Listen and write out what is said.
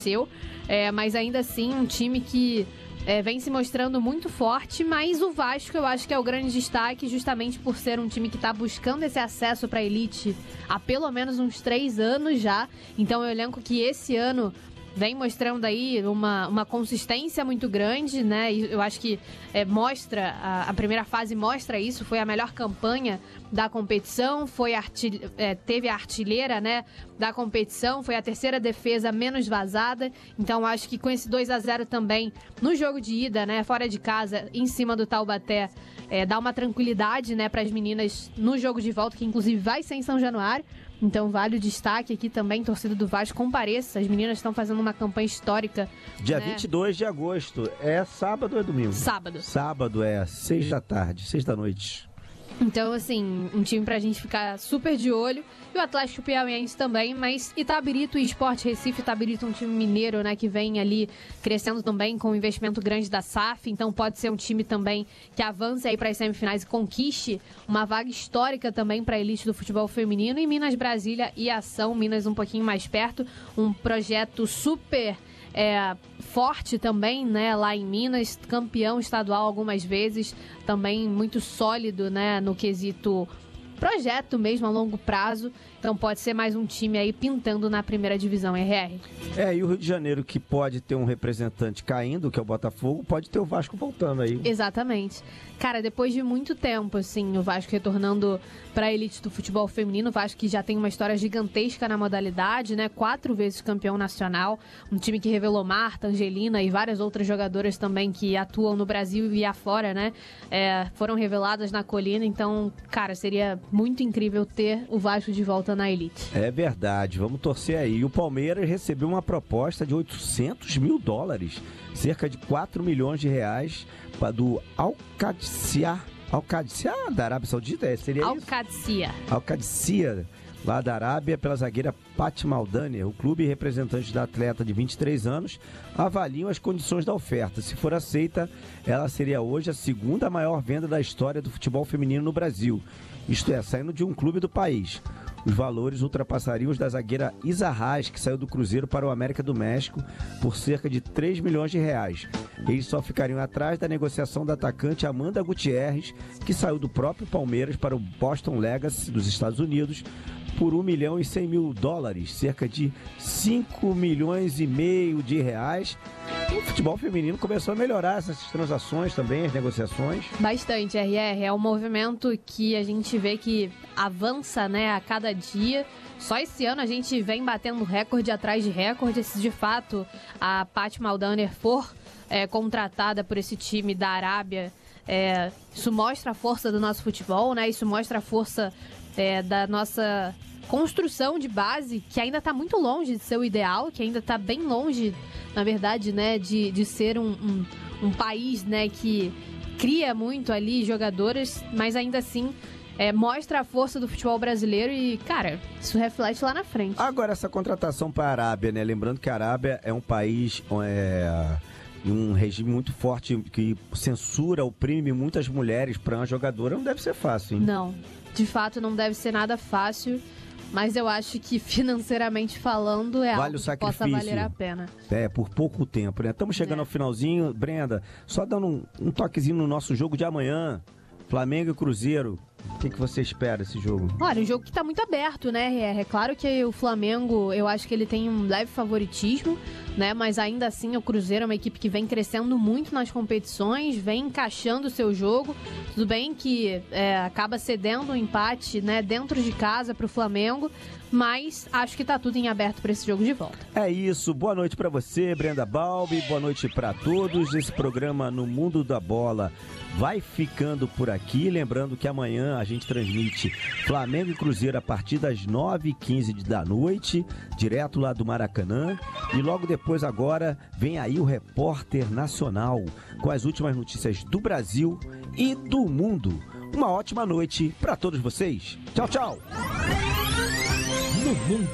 mas ainda assim um time que vem se mostrando muito forte, mas o Vasco eu acho que é o grande destaque, justamente por ser um time que está buscando esse acesso para a elite há pelo menos uns 3 anos já. Então é um elenco que esse ano vem mostrando aí uma consistência muito grande, né? E eu acho que mostra, a primeira fase mostra isso, foi a melhor campanha da competição, teve a artilheira, né, da competição, foi a terceira defesa menos vazada. Então acho que com esse 2-0 também no jogo de ida, né, fora de casa, em cima do Taubaté, dá uma tranquilidade, né, para as meninas no jogo de volta, que inclusive vai ser em São Januário. Então vale o destaque aqui também, torcida do Vasco, compareça. As meninas estão fazendo uma campanha histórica. Dia 22 de agosto. É sábado ou é domingo? Sábado. Sábado, 6 da tarde, 6 da noite. Então, assim, um time pra gente ficar super de olho. E o Atlético Piauiense também, mas Itabirito e Sport Recife. Itabirito é um time mineiro, né, que vem ali crescendo também com um investimento grande da SAF. Então pode ser um time também que avance aí para as semifinais e conquiste uma vaga histórica também para a elite do futebol feminino. E Minas Brasília e Ação, Minas um pouquinho mais perto. Um projeto super forte também, né, lá em Minas, campeão estadual algumas vezes, também muito sólido, né, no quesito projeto mesmo a longo prazo. Então pode ser mais um time aí pintando na primeira divisão, RR. E o Rio de Janeiro, que pode ter um representante caindo, que é o Botafogo, pode ter o Vasco voltando aí. Exatamente. Cara, depois de muito tempo, assim, o Vasco retornando para a elite do futebol feminino, o Vasco que já tem uma história gigantesca na modalidade, né? 4 vezes campeão nacional, um time que revelou Marta, Angelina e várias outras jogadoras também que atuam no Brasil e afora, né? Foram reveladas na Colina, então, cara, seria muito incrível ter o Vasco de volta na elite. É verdade, vamos torcer aí. E o Palmeiras recebeu uma proposta de $800 mil, cerca de 4 milhões de reais, do Al-Qadsia da Arábia Saudita, seria Al-Qadsia. Isso? Al-Qadsia, lá da Arábia, pela zagueira Patti Maldani. O clube e representante da atleta de 23 anos avaliam as condições da oferta. Se for aceita, ela seria hoje a segunda maior venda da história do futebol feminino no Brasil. Isto é, saindo de um clube do país. Os valores ultrapassariam os da zagueira Isa Haas, que saiu do Cruzeiro para o América do México por cerca de 3 milhões de reais. Eles só ficariam atrás da negociação da atacante Amanda Gutierrez, que saiu do próprio Palmeiras para o Boston Legacy dos Estados Unidos por $1 milhão e 100 mil, cerca de 5 milhões e meio de reais. O futebol feminino começou a melhorar essas transações também, as negociações. Bastante, RR. É um movimento que a gente vê que avança, né, a cada dia. Só esse ano a gente vem batendo recorde atrás de recorde. Se de fato a Patti Maldani for contratada por esse time da Arábia, isso mostra a força do nosso futebol, né? Isso mostra a força da nossa construção de base, que ainda está muito longe de ser o ideal, que ainda está bem longe, na verdade, né, de ser um país, né, que cria muito ali jogadoras, mas ainda assim mostra a força do futebol brasileiro e, cara, isso reflete lá na frente. Agora, essa contratação para a Arábia, né, lembrando que a Arábia é um país um regime muito forte que censura, oprime muitas mulheres. Para uma jogadora não deve ser fácil, hein? Não, de fato não deve ser nada fácil, mas eu acho que financeiramente falando vale algo que possa valer a pena. Por pouco tempo, né? Estamos chegando ao finalzinho. Brenda, só dando um toquezinho no nosso jogo de amanhã, Flamengo e Cruzeiro. O que você espera desse jogo? Olha, um jogo que tá muito aberto, né, RR? É claro que o Flamengo, eu acho que ele tem um leve favoritismo, né? Mas ainda assim o Cruzeiro é uma equipe que vem crescendo muito nas competições, vem encaixando o seu jogo. Tudo bem que acaba cedendo um empate, né, dentro de casa pro Flamengo, mas acho que tá tudo em aberto para esse jogo de volta. É isso. Boa noite para você, Brenda Balbi. Boa noite para todos. Esse programa No Mundo da Bola vai ficando por aqui. Lembrando que amanhã a gente transmite Flamengo e Cruzeiro a partir das 9h15 da noite, direto lá do Maracanã. E logo depois agora vem aí o Repórter Nacional com as últimas notícias do Brasil e do mundo. Uma ótima noite para todos vocês. Tchau, tchau. No Mundo